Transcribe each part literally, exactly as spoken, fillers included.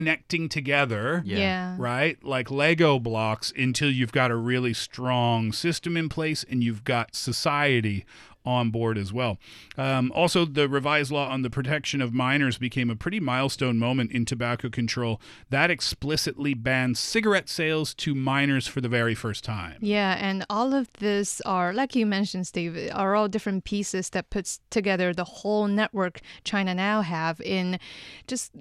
connecting together. Yeah. Yeah. Right? Like Lego blocks until you've got a really strong system in place and you've got society on board as well. Um, also, the revised law on the protection of minors became a pretty milestone moment in tobacco control. That explicitly banned cigarette sales to minors for the very first time. Yeah, and all of this are, like you mentioned, Steve, are all different pieces that puts together the whole network China now have in just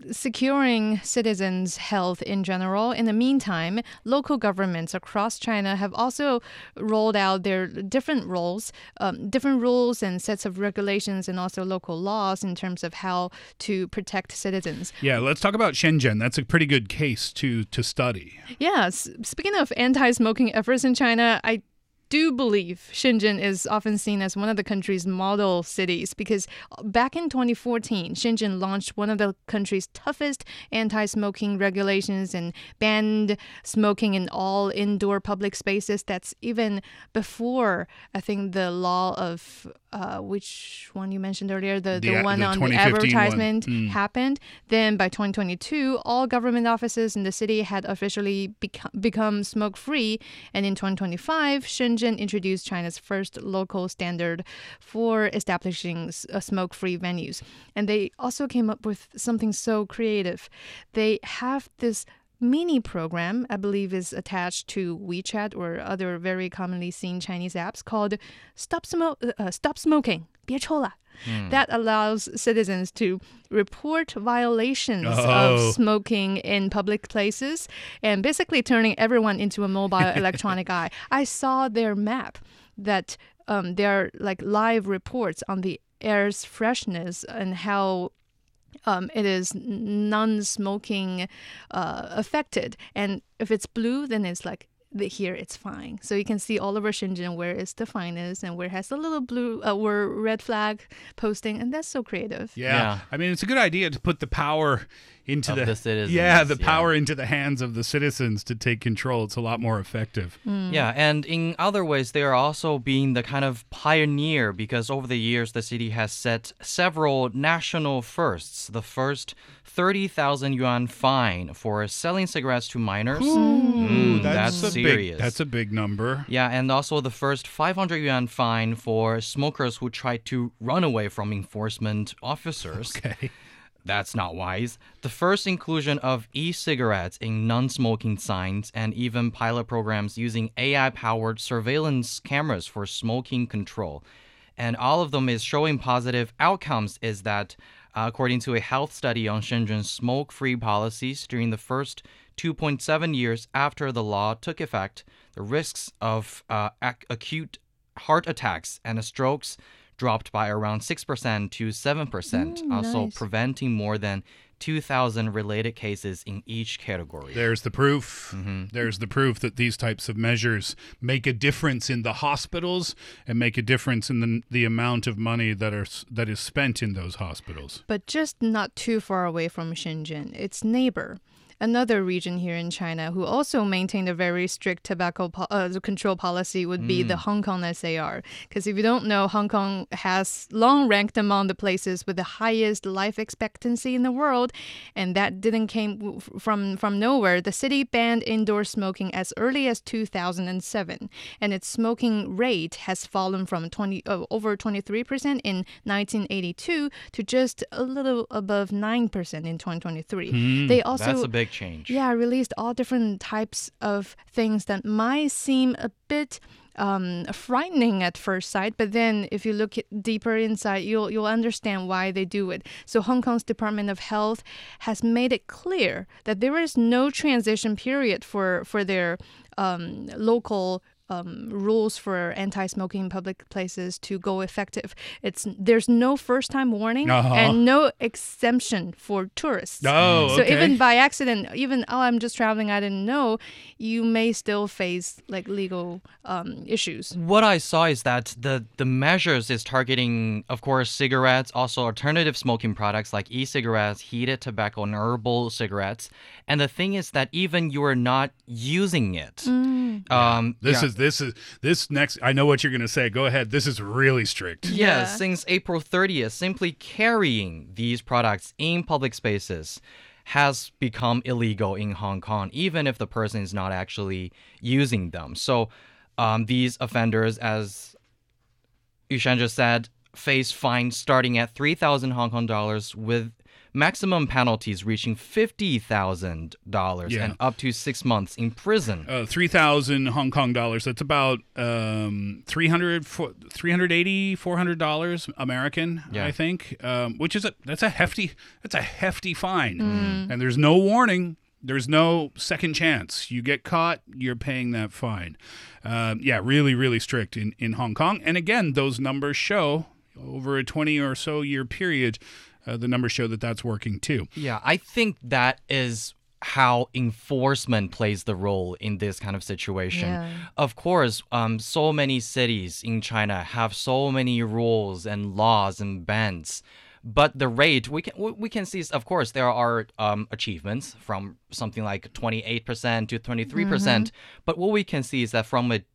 securing citizens' health in general. In the meantime, local governments across China have also rolled out their different roles, um, different rules and sets of regulations and also local laws in terms of how to protect citizens. Yeah, let's talk about Shenzhen. That's a pretty good case to to study. Yeah, s- speaking of anti-smoking efforts in China, I do believe Shenzhen is often seen as one of the country's model cities because back in twenty fourteen, Shenzhen launched one of the country's toughest anti-smoking regulations and banned smoking in all indoor public spaces. That's even before, I think, the law of uh, which one you mentioned earlier, the, the, The- one the on the twenty fifteen one. advertisement Mm. happened. Then by twenty twenty-two, all government offices in the city had officially beco- become smoke-free. And in twenty twenty-five, Shenzhen introduced China's first local standard for establishing s- uh, smoke-free venues. And they also came up with something so creative. They have this mini program, I believe is attached to WeChat or other very commonly seen Chinese apps called Stop, Smo- uh, Stop Smoking, 别抽了. That allows citizens to report violations Oh. of smoking in public places and basically turning everyone into a mobile electronic eye. I saw their map that um, there are like live reports on the air's freshness and how um, it is non-smoking uh, affected. And if it's blue, then it's like the, here it's fine. So you can see all over Shenzhen where it's the finest and where it has a little blue uh, or red flag posting. And that's so creative. Yeah. Yeah. I mean, it's a good idea to put the power into Of the, the citizens, Yeah, the yeah. power into the hands of the citizens to take control. It's a lot more effective. Yeah, and in other ways, they are also being the kind of pioneer because over the years, the city has set several national firsts. The first thirty thousand yuan fine for selling cigarettes to minors. Mm, that's a serious. big. That's a big number. Yeah, and also the first five hundred yuan fine for smokers who try to run away from enforcement officers. Okay. That's not wise. The first inclusion of e-cigarettes in non-smoking signs and even pilot programs using A I-powered surveillance cameras for smoking control. And all of them is showing positive outcomes is that, uh, according to a health study on Shenzhen's smoke-free policies during the first two point seven years after the law took effect, the risks of uh, ac- acute heart attacks and strokes dropped by around six percent to seven percent, Mm, also nice. preventing more than two thousand related cases in each category. There's the proof. There's the proof that these types of measures make a difference in the hospitals and make a difference in the the amount of money that are s- that is spent in those hospitals. But just not too far away from Shenzhen, its neighbor, another region here in China who also maintained a very strict tobacco po- uh, control policy would be the Hong Kong S A R. Because if you don't know, Hong Kong has long ranked among the places with the highest life expectancy in the world, and that didn't came w- from from nowhere. The city banned indoor smoking as early as two thousand seven, and its smoking rate has fallen from twenty uh, over twenty-three percent in nineteen eighty-two to just a little above nine percent in twenty twenty-three. They also That's a big change. yeah, released all different types of things that might seem a bit um, frightening at first sight, but then if you look at- deeper inside, you'll you'll understand why they do it. So Hong Kong's Department of Health has made it clear that there is no transition period for for their um, local. Um, rules for anti-smoking in public places to go effective. It's there's no first-time warning Uh-huh. and no exemption for tourists. Oh, So okay. even by accident, even oh, I'm just traveling, I didn't know, you may still face like legal um, issues. What I saw is that the, the measures is targeting, of course, cigarettes, also alternative smoking products like e-cigarettes, heated tobacco, and herbal cigarettes. And the thing is that even you are not using it. Um, This yeah. is this is this next. I know what you're going to say. Go ahead. This is really strict. Yeah, Yeah. since April thirtieth, simply carrying these products in public spaces has become illegal in Hong Kong, even if the person is not actually using them. So um, these offenders, as Yushan just said, face fines starting at three thousand Hong Kong dollars with maximum penalties reaching fifty thousand dollars Yeah. and up to six months in prison. Uh, three thousand Hong Kong dollars. That's about um, three hundred, three hundred eighty, four hundred dollars American, Yeah. I think, um, which is a, that's a hefty, that's a hefty fine. And there's no warning. There's no second chance. You get caught, you're paying that fine. Um, yeah, really, really strict in, in Hong Kong. And again, those numbers show over a twenty or so year period, uh, the numbers show that that's working too. Yeah, I think that is how enforcement plays the role in this kind of situation. Yeah. Of course, um, so many cities in China have so many rules and laws and bans. But the rate we can we can see, of course, there are um, achievements from something like twenty-eight percent to twenty-three percent. But what we can see is that from a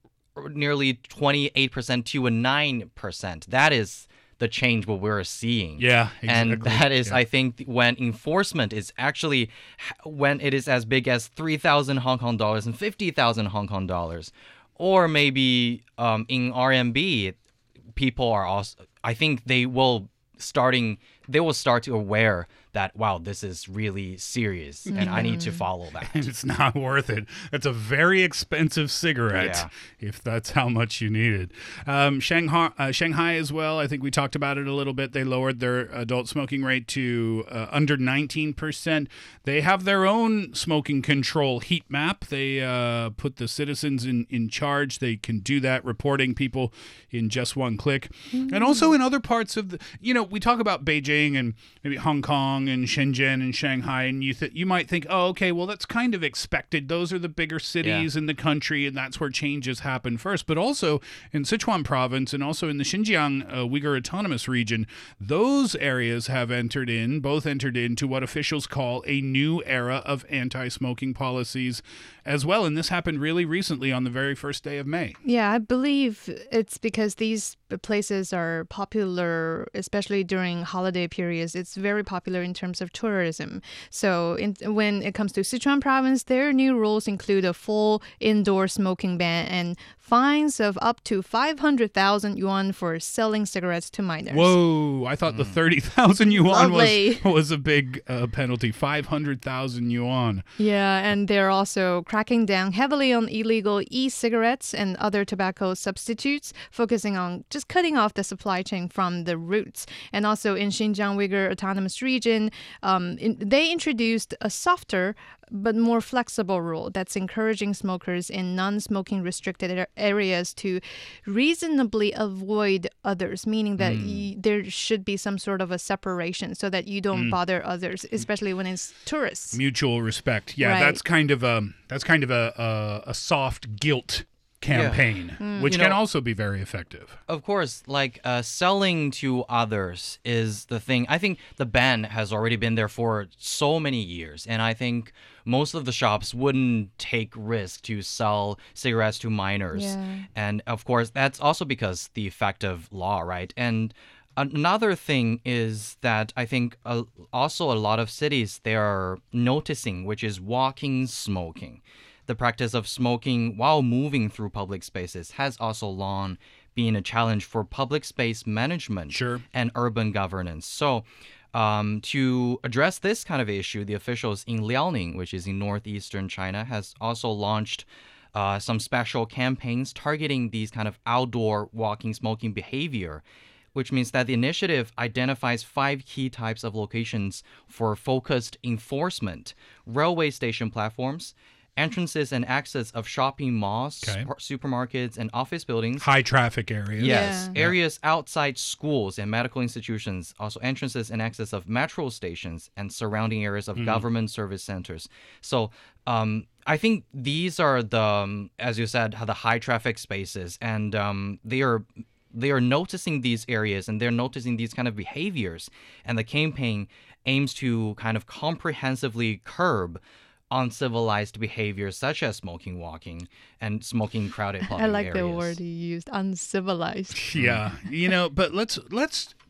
nearly twenty-eight percent to a nine percent, that is the change what we're seeing. Yeah, And exactly. that is, Yeah. I think, when enforcement is actually, when it is as big as three thousand Hong Kong dollars and fifty thousand Hong Kong dollars. Or maybe um, in R M B, people are also, I think they will starting, they will start to aware that, wow, this is really serious and I need to follow that. It's not worth it. It's a very expensive cigarette Yeah. if that's how much you need it. Um, Shanghai, uh, Shanghai as well. I think we talked about it a little bit. They lowered their adult smoking rate to uh, under nineteen percent. They have their own smoking control heat map. They uh, put the citizens in, in charge. They can do that, reporting people in just one click. And also in other parts of the, you know, we talk about Beijing and maybe Hong Kong and Shenzhen and Shanghai, and you th- you might think, oh, okay, well, that's kind of expected. Those are the bigger cities in the country, and that's where changes happen first. But also in Sichuan province and also in the Xinjiang uh, Uyghur Autonomous Region, those areas have entered in, both entered into what officials call a new era of anti-smoking policies as well. And this happened really recently on the very first day of May. Yeah, I believe it's because these places are popular, especially during holiday periods. It's very popular in terms of tourism. So in, when it comes to Sichuan province, their new rules include a full indoor smoking ban and fines of up to five hundred thousand yuan for selling cigarettes to minors. Whoa, I thought the thirty thousand yuan was, Lovely. was a big uh, penalty. five hundred thousand yuan. Yeah, and they're also cracking down heavily on illegal e-cigarettes and other tobacco substitutes, focusing on just cutting off the supply chain from the roots. And also in Xinjiang Uyghur Autonomous Region, um, in, they introduced a softer but more flexible rule that's encouraging smokers in non-smoking restricted ar- areas to reasonably avoid others, meaning that y- there should be some sort of a separation so that you don't bother others, especially when it's tourists. Mutual respect. Yeah, Right. that's kind of a that's kind of a a, a soft guilt campaign, which You can know- also be very effective. Of course, like uh, selling to others is the thing. I think the ban has already been there for so many years, and I think most of the shops wouldn't take risk to sell cigarettes to minors. Yeah. And of course, that's also because the effective law, right? And another thing is that I think uh, also a lot of cities they are noticing, which is walking smoking. The practice of smoking while moving through public spaces has also long been a challenge for public space management Sure. and urban governance. So, um, to address this kind of issue, the officials in Liaoning, which is in northeastern China, has also launched uh, some special campaigns targeting these kind of outdoor walking smoking behavior, which means that the initiative identifies five key types of locations for focused enforcement: railway station platforms, entrances and access of shopping malls, Okay. super- supermarkets, and office buildings. High traffic areas. Yes, Yeah. areas outside schools and medical institutions, also entrances and access of metro stations and surrounding areas of government service centers. So um, I think these are the, um, as you said, the high traffic spaces, and um, they are they are noticing these areas and they're noticing these kind of behaviors, and the campaign aims to kind of comprehensively curb uncivilized behaviors such as smoking walking and smoking crowded public I like areas. the word you used, uncivilized. Yeah, you know, but let's let's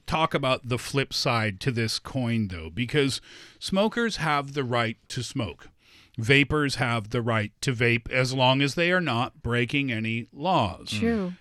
talk about the flip side to this coin, though, because smokers have the right to smoke. Vapors have the right to vape as long as they are not breaking any laws. True.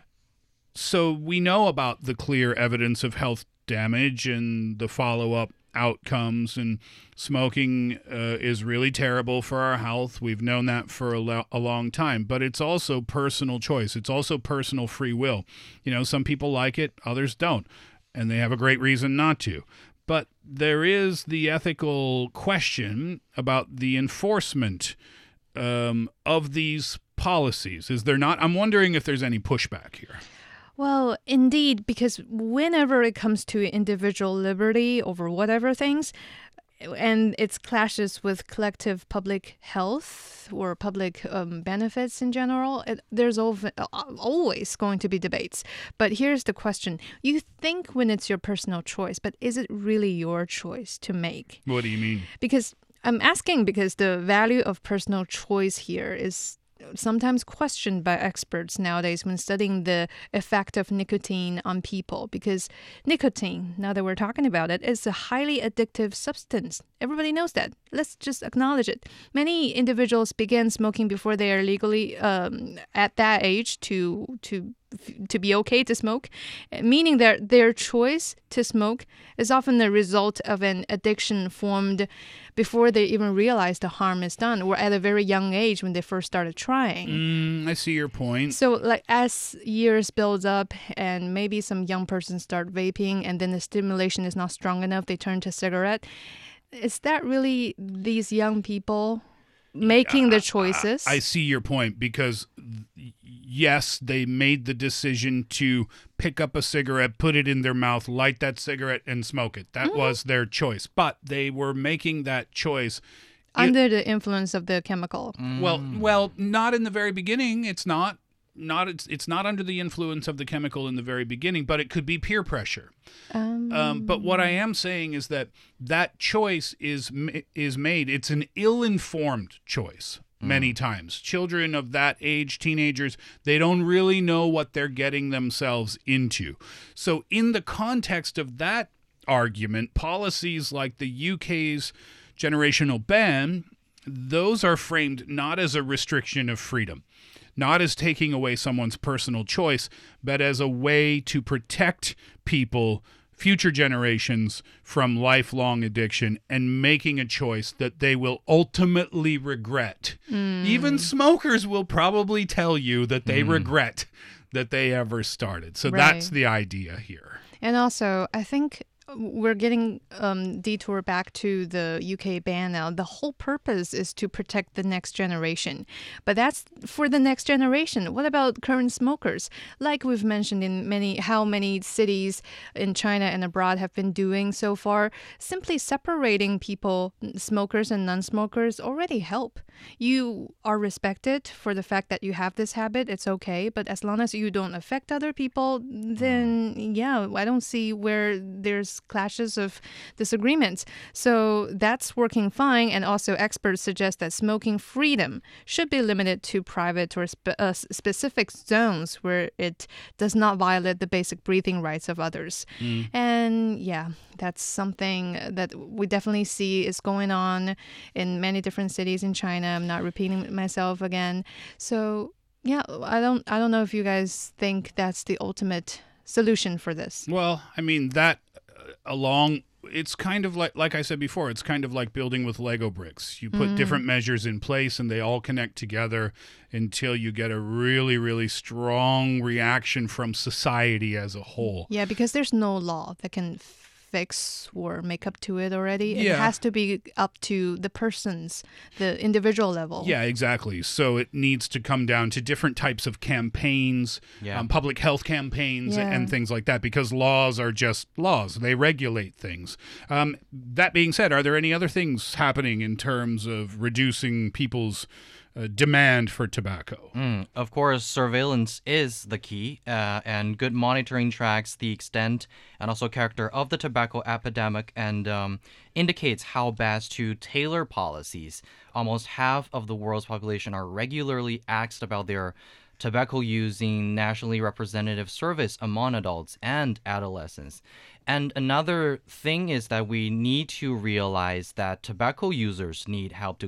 So we know about the clear evidence of health damage and the follow-up outcomes, and smoking uh, is really terrible for our health. We've known that for a, lo- a long time, but it's also personal choice. It's also personal free will. You know, some people like it, others don't, and they have a great reason not to. But there is the ethical question about the enforcement um, of these policies. Is there not? I'm wondering if there's any pushback here. Well, indeed, because whenever it comes to individual liberty over whatever things, and its clashes with collective public health or public um, benefits in general, it, there's ov- always going to be debates. But here's the question. You think when it's your personal choice, but is it really your choice to make? What do you mean? Because I'm asking because the value of personal choice here is sometimes questioned by experts nowadays when studying the effect of nicotine on people, because nicotine, now that we're talking about it, is a highly addictive substance. Everybody knows that. Let's just acknowledge it. Many individuals begin smoking before they are legally um, at that age to to to be okay to smoke, meaning that their choice to smoke is often the result of an addiction formed before they even realize the harm is done, or at a very young age when they first started trying. Mm, I see your point. So like as years build up and maybe some young person start vaping and then the stimulation is not strong enough, they turn to cigarette. Is that really these young people making the choices? I, I see your point, because yes, they made the decision to pick up a cigarette, put it in their mouth, light that cigarette, and smoke it. That mm-hmm. was their choice. But they were making that choice under it, the influence of the chemical. Mm. Well, well, not in the very beginning. It's not. Not it's it's not under the influence of the chemical in the very beginning, but it could be peer pressure. Um, um, but what I am saying is that that choice is is made. It's an ill-informed choice. Many times, children of that age, teenagers, they don't really know what they're getting themselves into. So in the context of that argument, policies like the U K's generational ban, those are framed not as a restriction of freedom, not as taking away someone's personal choice, but as a way to protect people, future generations, from lifelong addiction and making a choice that they will ultimately regret. Mm. Even smokers will probably tell you that they mm. regret that they ever started. So right. That's the idea here. And also, I think we're getting um, detour back to the U K ban now. The whole purpose is to protect the next generation. But that's for the next generation. What about current smokers? Like we've mentioned in many, how many cities in China and abroad have been doing so far, simply separating people, smokers and non-smokers, already help. You are respected for the fact that you have this habit. It's okay. But as long as you don't affect other people, then yeah, I don't see where there's clashes of disagreements. So that's working fine. And also experts suggest that smoking freedom should be limited to private or spe- uh, specific zones where it does not violate the basic breathing rights of others. Mm. And yeah, that's something that we definitely see is going on in many different cities in China. I'm not repeating myself again. So yeah, I don't I don't know if you guys think that's the ultimate solution for this. Well, I mean, that along it's kind of like like I said before, it's kind of like building with Lego bricks. You put mm. different measures in place and they all connect together until you get a really, really strong reaction from society as a whole. Yeah, because there's no law that can fix or make up to it already. It yeah. has to be up to the person's, the individual level. Yeah, exactly. So it needs to come down to different types of campaigns, yeah. um, public health campaigns yeah. and things like that, because laws are just laws. They regulate things. Um, that being said, are there any other things happening in terms of reducing people's Uh, demand for tobacco? Mm, of course, surveillance is the key, uh, and good monitoring tracks the extent and also character of the tobacco epidemic and um, indicates how best to tailor policies. Almost half of the world's population are regularly asked about their tobacco using nationally representative service among adults and adolescents. And another thing is that we need to realize that tobacco users need help to